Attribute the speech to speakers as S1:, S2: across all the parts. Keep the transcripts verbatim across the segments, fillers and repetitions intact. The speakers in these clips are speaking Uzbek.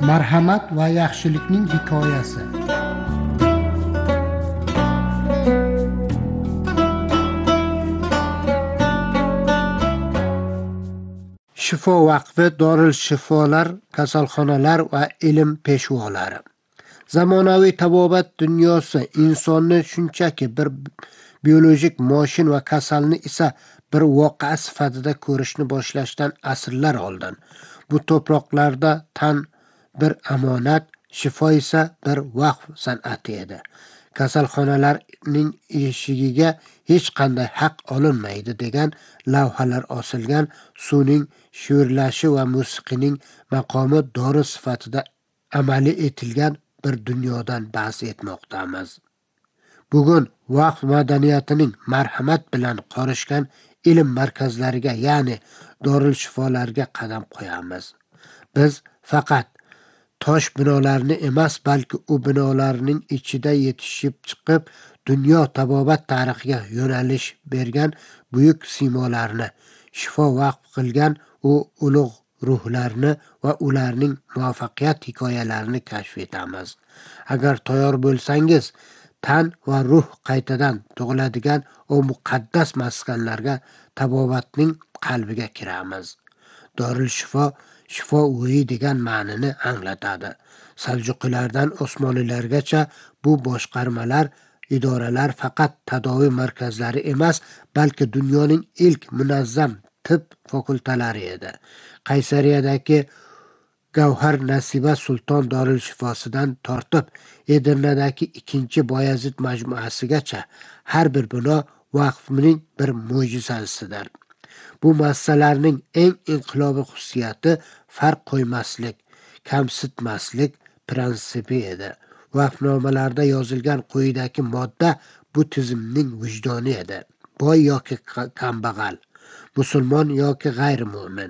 S1: Marhamat va yaxshilikning hikoyasi. Shifo vaqfi Dorul Shifolar, kasalxonalar va ilm peshvolari. Zamonaviy tabobat dunyosi insonni shunchaki bir biologik mashin va kasalni esa bir voqea sifatida ko'rishni boshlashdan asrlar oldin. Bu to'proqlarda tan bir amonat, shifo esa bir vaqf san'ati edi. Kasalxonalarning eshigiga hech qanday haq olinmaydi degan lavhalar osilgan, suvning shivirlashi va musiqining maqomi dori sifatida amaliy etilgan bir dunyodan bahs etmoqdamiz. Bugun vaqf madaniyatining marhamat bilan qorishgan ilm markazlariga, ya'ni Dorul Shifolarga qadam qo'yamiz. Biz faqat tosh binolarni emas, balki u binolarning ichida yetishib chiqib dunyo tabobat tarixiga yo'nalish bergan buyuk simolarni, shifo vaqf qilgan u ulug' ruhlarni va ularning muvaffaqiyat hikoyalarini kashf etamiz. Agar tayyor bo'lsangiz, tan va ruh qaytadan tug'iladigan o muqaddas maskanlarga, tabobatning qalbiga kiramiz. Dorul Shifo, shifo uyi degan ma'nini anglatadi. Saljuqilardan Osmonlilargacha bu boshqarmalar, idoralar faqat tadoviy markazlari emas, balki dunyoning ilk munazzam tib fakultetlari edi. Qaysariyadagi Gavhar Nasiba Sulton Dorul Shifosidan tortib Edirnadagi ikkinchi Boyazid majmuasigacha har bir bino vaqfning bir mo'jizasidir. Bu massalarning eng inqilobiy xususiyati farq qo'ymaslik, kamsitmaslik prinsipi edi. Vaqfnomalarda yozilgan quyidagi modda bu tizimning vijdoni edi. Boy yoki kambag'al, musulmon yoki g'ayri-mu'min,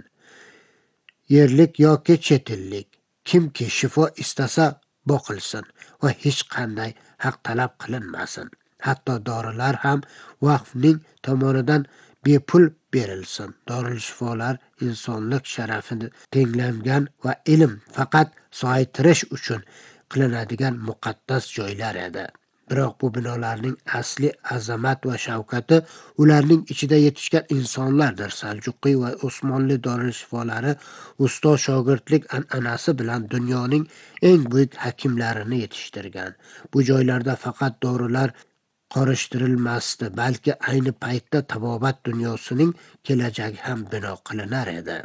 S1: yerlik yoki chet ellik, kimki shifo istasa boqilsin va hech qanday haq talab qilinmasin. Hatto dorilar ham vaqfning tomonidan bepul berilsin. Dorul Shifolar insonlik sharafini tenglangan va ilm faqat so'ytirish uchun qilinadigan muqaddas joylar edi. Biroq bu binolarning asli azamat va shavkati ularning ichida yetishgan insonlardir. Saljuqiy va Osmonli Dorul Shifolari ustoz shogirdlik an'anasi bilan dunyoning eng buyuk hakimlarini yetishtirgan. Bu joylarda faqat dorilar qorishtirilmasdi, balki ayni paytda tabobat dunyosining kelajagi ham bino qilinar edi.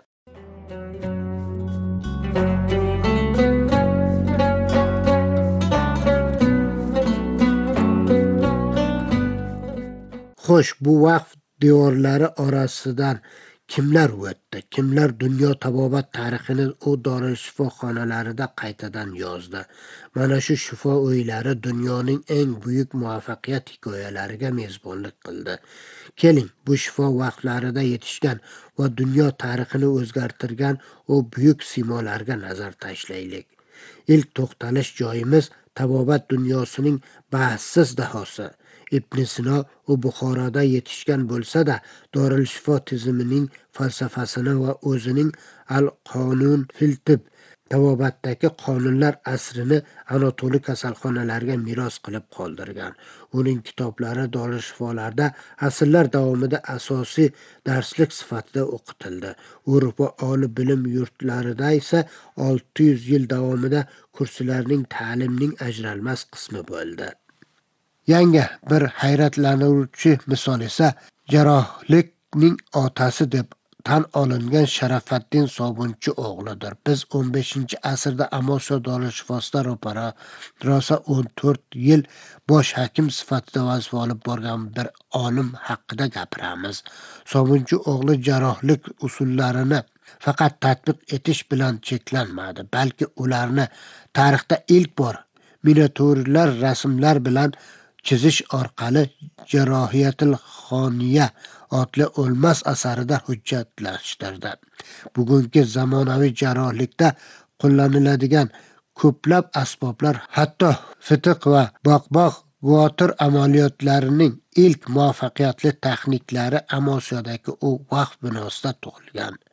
S1: Xo'sh, bu vaqf devorlari orasidan kimlar o'tdi? Kimlar dunyo tabobat tarixini u Dorul Shifo xonalarida qaytadan yozdi? Mana shu shifo uylari dunyoning eng buyuk muvaffaqiyat hikoyalariga mezbonlik qildi. Keling, bu shifo vaqflarida yetishgan va dunyo tarixini o'zgartirgan o buyuk simolarga nazar tashlaylik. Ilk to'xtalish joyimiz tabobat dunyosining bahssiz dahosi Ibn Sino u Buxoroda yetishgan bo'lsa-da, Dorul Shifo tizimining falsafasini va o'zining al-Qonun fil tib, tabobatdagi qonunlar asrini Anatoliya kasalxonalariga meros qilib qoldirgan. Uning kitoblari Dorul Shifolarda asrlar davomida asosiy darslik sifatida o'qitildi. Urf va oliy bilim yurtlarida esa olti yuz yil davomida kurslarning ta'limning ajralmas qismi bo'ldi. Yangi bir hayratlanuvchi misol esa jarrohlikning otasi deb tan olingan Sharafaddin Sobunchi o'g'lidir. Biz o'n beshinchi asrda Amosio Dorul Shifosida ro'para rosa o'n to'rt yil bosh hakim sifatida vazifa olib borgan bir olim haqida gapiramiz. Sobunchi o'g'li jarrohlik usullarini faqat tatbiq etish bilan cheklanmadi, balki ularni tarixda ilk bor miniatyurlar rasmlar bilan chizish orqali Jarrohiyatul Xoniya otli o'lmas asarida hujjatlashtirdi. Bugungi zamonaviy jarrohlikda qo'llaniladigan ko'plab asboblar, hatto fitiq va boqboq guotir amaliyotlarining ilk muvaffaqiyatli texniklari Amosiyodagi u vaqf binosida tug'ilgan.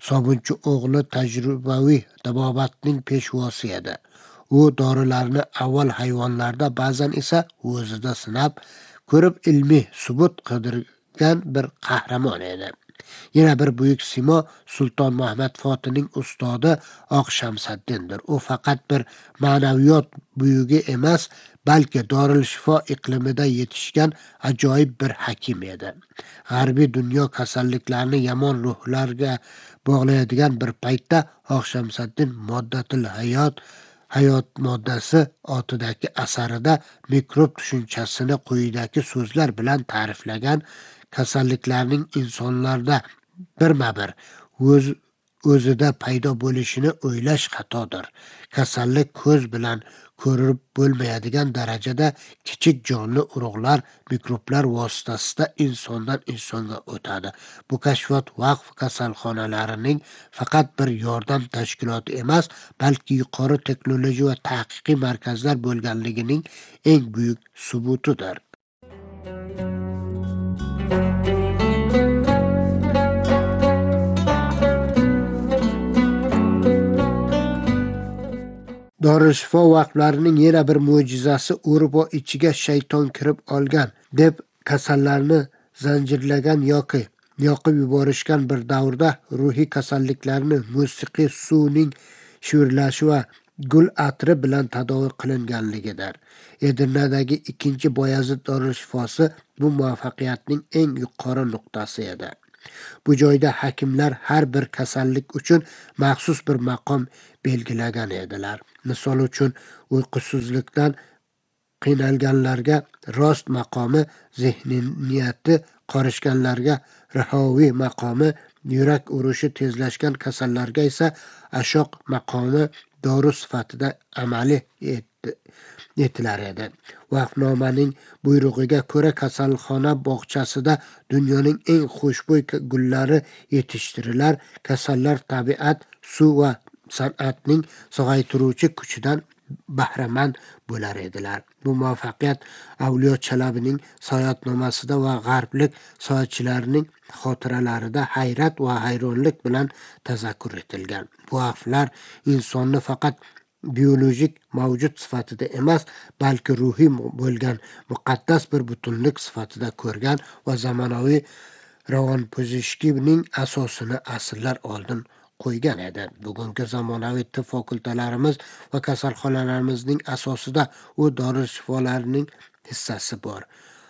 S1: Sobunchi o'g'li tajribaviy tabobatning peshvosi edi. U dorilarni avval hayvonlarda, ba'zan esa o'zida sinab ko'rib ilmiy subut qidirgan bir qahramon edi. Yana bir buyuk simo Sulton Muhammad Fotining ustodi Oq Shamsaddindir. U faqat bir ma'naviyot buyugi emas, balki Dorul Shifo iqlimida yetishgan ajoyib bir hakim edi. G'arbiy dunyo kasalliklarni yomon ruhlarga bog'laydigan bir paytda Oq Shamsaddin moddatul hayot hayot moddasi otidagi asarida mikrob tushunchasini quyidagi so'zlar bilan ta'riflagan: kasalliklarning insonlarda birma-bir o'z o'zida paydo bo'lishini o'ylash xatodir. Kasallik ko'z bilan ko'rib bo'lmaydigan darajada kichik jonli urug'lar, mikroblar vositasida insondan insonga o'tadi. Bu kashfiyot vaqf kasalxonalarining faqat bir yordam tashkiloti emas, balki yuqori texnologiya va tahqiqiy markazlar bo'lganligining eng buyuk subutidir. Dorul Shifo vaqflarining yana bir mo'jizasi Urbo ichiga shayton kirib olgan deb kasallarni zanjirlagan yoki yoqib yuborishgan bir davrda ruhiy kasalliklarni musiqiy suvning shivirlashi va gul atri bilan tadovi qilinganligidir. Edirnadagi ikkinchi Boyazid Dorul Shifosi bu muvaffaqiyatning eng yuqori nuqtasi edi. Bu joyda hakimlar har bir kasallik uchun maxsus bir maqom belgilagan edilar. Misol uchun, uyqusizlikdan qiynalganlarga rost maqomi, zehniyati qorishganlarga rihoviy maqomi, yurak urishi tezlashgan kasallarga esa ashoq maqomi dori sifatida amaliy etilar edi. Vaqfnomaning buyrug'iga ko'ra kasalxona bog'chasida dunyoning eng xushbo'y gullari yetishtirilar, kasallar tabiat, suv va san'atning sog'aytiruvchi kuchidan bahramand bo'lar edilar. Bu muvaffaqiyat Avliyo Chalabining Soyatnomasida va g'arblik soyachilarining xotiralarida hayrat va hayronlik bilan tazakkur etilgan. Bu vaqflar insonni faqat biologik mavjud sifatida emas, balki ruhiy bo'lgan muqaddas bir butunlik sifatida ko'rgan va zamonaviy ravonpozishkining asosini asrlar oldin qo'ygan edi. Bugungi zamonaviy tib fakultetlarimiz va kasalxonalarimizning asosida u Dorul Shifolarning hissasi bor.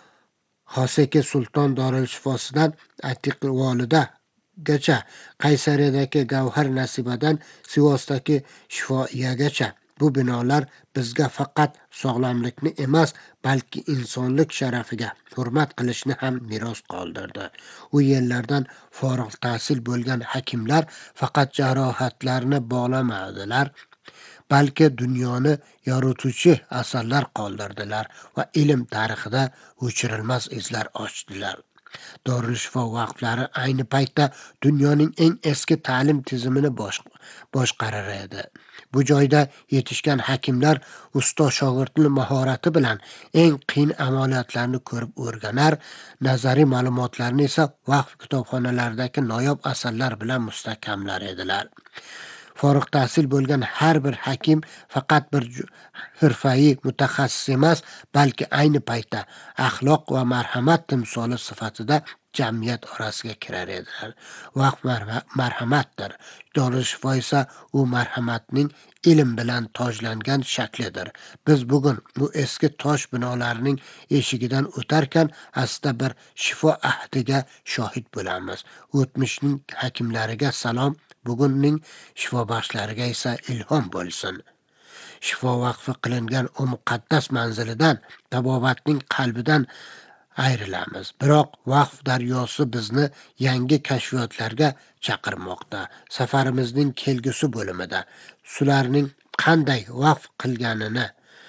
S1: Xoseki Sulton Dorul Shifosidan Atiqvolida gacha, Qaysariyadagi Gavhar Nasibadan Sivosdagi Shifoiyagacha bu binolar bizga faqat sog'lomlikni emas, balki insonlik sharafiga hurmat qilishni ham meros qoldirdi. U yerlardan forig' tahsil bo'lgan hakimlar faqat jarohatlarni bog'lamadilar, balki dunyoni yorituvchi asarlar qoldirdilar va ilm tarixida o'chirilmas izlar ochdilar. Dorul Shifo vaqflari ayni paytda dunyoning eng eski ta'lim tizimini boshqarar edi. Bu joyda yetishgan hakimlar usto shogirdning mahorati bilan eng qiyin amaliyotlarni ko'rib o'rganar, nazariy ma'lumotlarni esa vaqf kitobxonalaridagi noyob asarlar bilan mustahkamlar edilar. Forig' tahsil bo'lgan har bir hakim faqat bir hirfayi mutaxassis emas, balki ayni paytda axloq va marhamat timsoli sifatida jamiyat orasiga kirar edilar. Vaqf marhamatdir. Dorul Shifo esa u marhamatning ilm bilan tojlangan shaklidir. Biz bugun bu eski tosh binolarning eshigidan o'tarkan aslida bir shifo ahdiga shohid bo'lamiz. O'tmishning hakimlariga salom, bugunning shifobaxshlariga esa ilhom bo'lsin. Shifo vaqfi qilingan u muqaddas manzilidan, tabobatning qalbidan ayrilamiz. Biroq vaqf daryosi bizni yangi kashfiyotlarga chaqirmoqda. Safarimizning kelgusi bo'limida sularning qanday vaqf qilganini,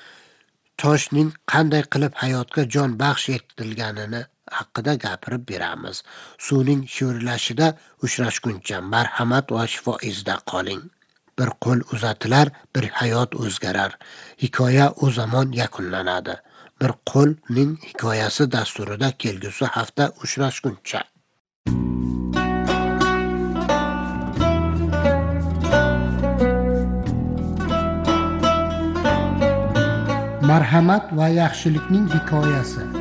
S1: toshning qanday qilib hayotga jon baxsh etilganini haqida gapirib beramiz. Suvning shivirlashida uchrashguncha marhamat va shifo izda qoling. Bir qo'l uzatilar, bir hayot o'zgarar. Hikoya o zamon yakunlanadi. Bir qo'lning hikoyasi dasturida kelgusi hafta uchrashguncha. marhamat va yaxshilikning hikoyasi.